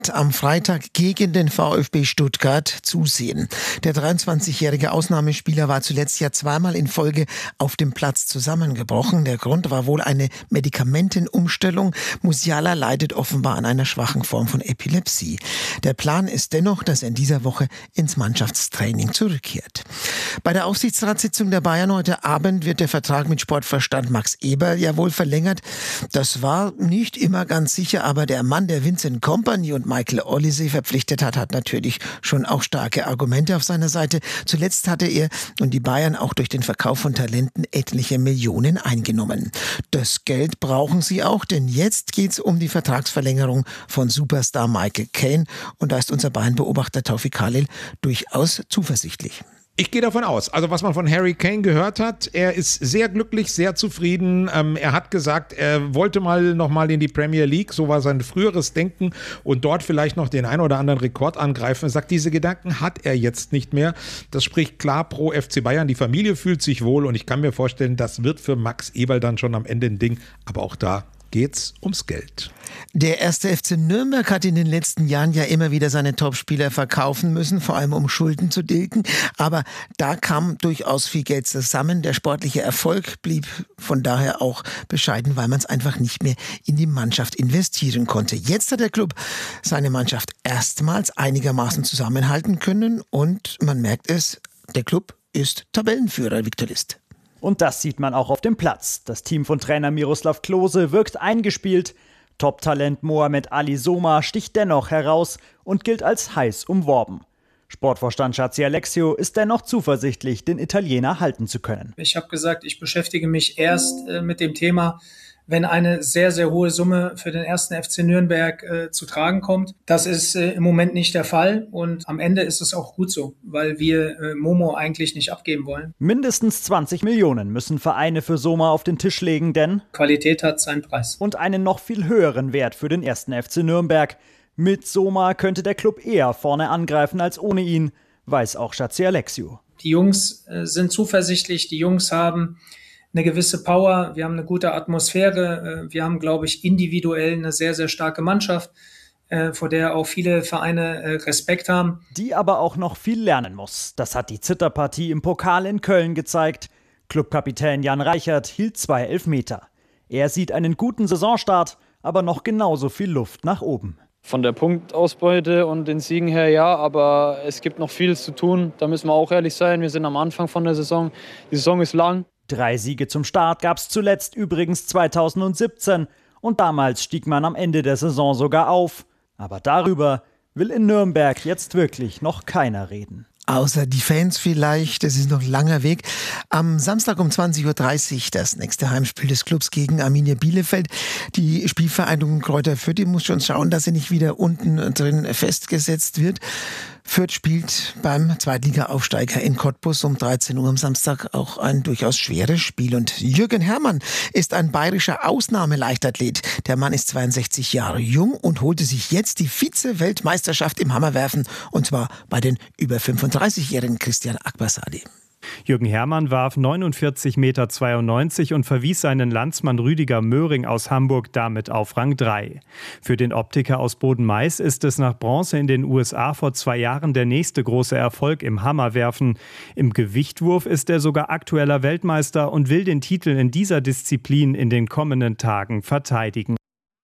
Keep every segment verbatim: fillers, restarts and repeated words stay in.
am Freitag gegen den VfB Stuttgart zusehen. Der dreiundzwanzigjährige Ausnahmespieler war zuletzt ja zweimal in Folge auf dem Platz zusammengebrochen. Der Grund war wohl eine Medikamentenumstellung. Musiala leidet offenbar an einer schwachen Form von Epilepsie. Der Plan ist dennoch, dass er in dieser Woche ins Mannschaftstraining zurückkehrt. Bei der Aufsichtsratssitzung der Bayern heute Abend wird der Vertrag mit Sportvorstand Max Eberl ja wohl verlängert. Das war nicht immer ganz sicher, aber der Mann, der Vincent Kompany und Michael Olise verpflichtet hat, hat natürlich schon auch starke Argumente auf seiner Seite. Zuletzt hatte er und die Bayern auch durch den Verkauf von Talenten etliche Millionen eingenommen. Das Geld brauchen sie auch, denn jetzt geht's um die Vertragsverlängerung von Superstar Michael Caine. Und da ist unser Bayern-Beobachter Taufik Khalil durchaus zuversichtlich. Ich gehe davon aus, also was man von Harry Kane gehört hat, er ist sehr glücklich, sehr zufrieden. Ähm, er hat gesagt, er wollte mal noch mal in die Premier League, so war sein früheres Denken, und dort vielleicht noch den einen oder anderen Rekord angreifen. Er sagt, diese Gedanken hat er jetzt nicht mehr. Das spricht klar pro F C Bayern. Die Familie fühlt sich wohl und ich kann mir vorstellen, das wird für Max Eberl dann schon am Ende ein Ding. Aber auch da geht's ums Geld. Der erste F C Nürnberg hat in den letzten Jahren ja immer wieder seine Topspieler verkaufen müssen, vor allem um Schulden zu tilgen. Aber da kam durchaus viel Geld zusammen. Der sportliche Erfolg blieb von daher auch bescheiden, weil man es einfach nicht mehr in die Mannschaft investieren konnte. Jetzt hat der Club seine Mannschaft erstmals einigermaßen zusammenhalten können und man merkt es, der Club ist Tabellenführer, Viktor List. Und das sieht man auch auf dem Platz. Das Team von Trainer Miroslav Klose wirkt eingespielt. Top-Talent Mohamed Ali Soma sticht dennoch heraus und gilt als heiß umworben. Sportvorstand Schatzi Alexio ist dennoch zuversichtlich, den Italiener halten zu können. Ich habe gesagt, ich beschäftige mich erst äh, mit dem Thema, wenn eine sehr, sehr hohe Summe für den ersten F C Nürnberg äh, zu tragen kommt. Das ist äh, im Moment nicht der Fall und am Ende ist es auch gut so, weil wir äh, Momo eigentlich nicht abgeben wollen. Mindestens zwanzig Millionen müssen Vereine für Soma auf den Tisch legen, denn Qualität hat seinen Preis. Und einen noch viel höheren Wert für den ersten F C Nürnberg. Mit Soma könnte der Club eher vorne angreifen als ohne ihn, weiß auch Schatzi Alexio. Die Jungs äh, sind zuversichtlich, die Jungs haben eine gewisse Power, wir haben eine gute Atmosphäre, wir haben, glaube ich, individuell eine sehr, sehr starke Mannschaft, vor der auch viele Vereine Respekt haben. Die aber auch noch viel lernen muss. Das hat die Zitterpartie im Pokal in Köln gezeigt. Clubkapitän Jan Reichert hielt zwei Elfmeter. Er sieht einen guten Saisonstart, aber noch genauso viel Luft nach oben. Von der Punktausbeute und den Siegen her ja, aber es gibt noch viel zu tun. Da müssen wir auch ehrlich sein, wir sind am Anfang von der Saison. Die Saison ist lang. Drei Siege zum Start gab es zuletzt übrigens zweitausendsiebzehn und damals stieg man am Ende der Saison sogar auf. Aber darüber will in Nürnberg jetzt wirklich noch keiner reden. Außer die Fans vielleicht, es ist noch ein langer Weg. Am Samstag um zwanzig Uhr dreißig das nächste Heimspiel des Clubs gegen Arminia Bielefeld. Die Spielvereinigung Kräuter Fürth, die muss schon schauen, dass sie nicht wieder unten drin festgesetzt wird. Fürth spielt beim Zweitliga-Aufsteiger in Cottbus um dreizehn Uhr am Samstag auch ein durchaus schweres Spiel. Und Jürgen Herrmann ist ein bayerischer Ausnahmeleichtathlet. Der Mann ist zweiundsechzig Jahre jung und holte sich jetzt die Vize-Weltmeisterschaft im Hammerwerfen. Und zwar bei den über fünfunddreißigjährigen Christian Akbarsadi. Jürgen Herrmann warf neunundvierzig Komma zweiundneunzig Meter und verwies seinen Landsmann Rüdiger Möhring aus Hamburg damit auf Rang drei. Für den Optiker aus Boden-Mais ist es nach Bronze in den U S A vor zwei Jahren der nächste große Erfolg im Hammerwerfen. Im Gewichtwurf ist er sogar aktueller Weltmeister und will den Titel in dieser Disziplin in den kommenden Tagen verteidigen.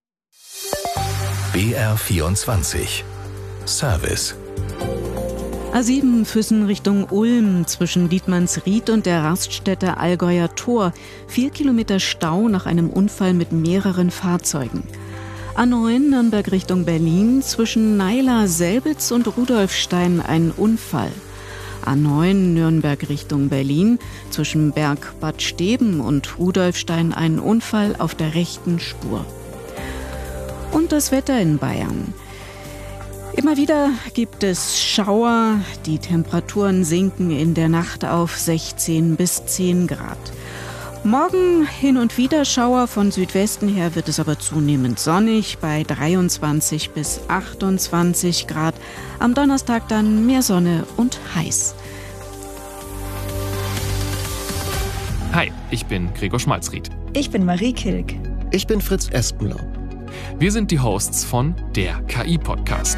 B R vierundzwanzig Service. A sieben Füssen Richtung Ulm zwischen Dietmannsried und der Raststätte Allgäuer Tor. Vier Kilometer Stau nach einem Unfall mit mehreren Fahrzeugen. A neun Nürnberg Richtung Berlin zwischen Naila, Selbitz und Rudolfstein ein Unfall. A neun Nürnberg Richtung Berlin zwischen Berg Bad Steben und Rudolfstein ein Unfall auf der rechten Spur. Und das Wetter in Bayern. Immer wieder gibt es Schauer. Die Temperaturen sinken in der Nacht auf sechzehn bis zehn Grad. Morgen hin und wieder Schauer, von Südwesten her wird es aber zunehmend sonnig bei dreiundzwanzig bis achtundzwanzig Grad. Am Donnerstag dann mehr Sonne und heiß. Hi, ich bin Gregor Schmalzried. Ich bin Marie Kilk. Ich bin Fritz Espenlaub. Wir sind die Hosts von der K I-Podcast.